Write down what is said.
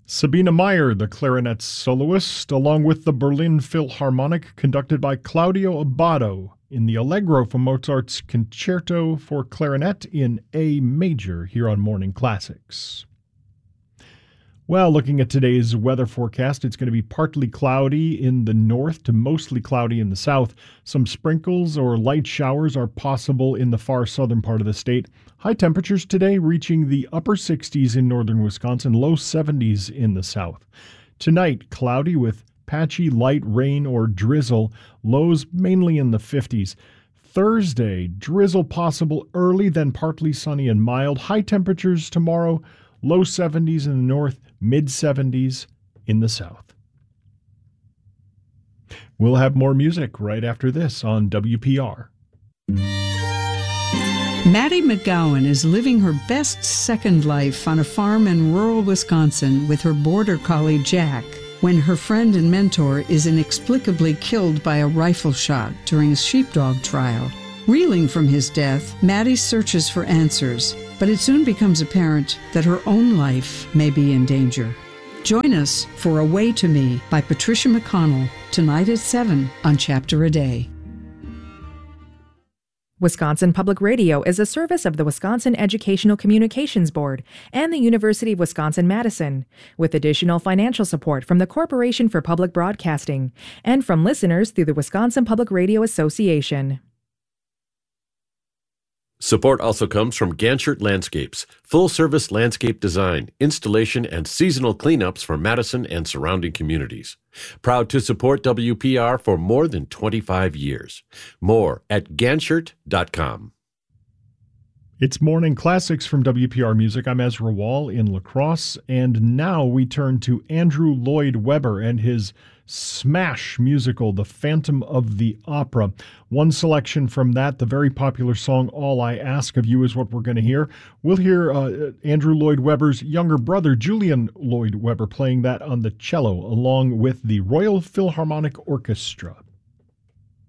Sabine Meyer, the clarinet soloist, along with the Berlin Philharmonic, conducted by Claudio Abbado in the Allegro from Mozart's Concerto for Clarinet in A major here on Morning Classics. Well, looking at today's weather forecast, it's going to be partly cloudy in the north to mostly cloudy in the south. Some sprinkles or light showers are possible in the far southern part of the state. High temperatures today reaching the upper 60s in northern Wisconsin, low 70s in the south. Tonight, cloudy with patchy light rain or drizzle, lows mainly in the 50s. Thursday, drizzle possible early, then partly sunny and mild. High temperatures tomorrow, low 70s in the north, mid-70s in the south. We'll have more music right after this on WPR. Maddie McGowan is living her best second life on a farm in rural Wisconsin with her border collie Jack when her friend and mentor is inexplicably killed by a rifle shot during a sheepdog trial. Reeling from his death, Maddie searches for answers, but it soon becomes apparent that her own life may be in danger. Join us for A Way to Me by Patricia McConnell, tonight at 7 on Chapter a Day. Wisconsin Public Radio is a service of the Wisconsin Educational Communications Board and the University of Wisconsin-Madison, with additional financial support from the Corporation for Public Broadcasting and from listeners through the Wisconsin Public Radio Association. Support also comes from Ganchert Landscapes, full-service landscape design, installation, and seasonal cleanups for Madison and surrounding communities. Proud to support WPR for more than 25 years. More at ganchert.com. It's Morning Classics from WPR Music. I'm Ezra Wall in La Crosse, and now we turn to Andrew Lloyd Webber and his smash musical, The Phantom of the Opera. One selection from that, the very popular song, All I Ask of You, is what we're going to hear. We'll hear Andrew Lloyd Webber's younger brother, Julian Lloyd Webber, playing that on the cello, along with the Royal Philharmonic Orchestra.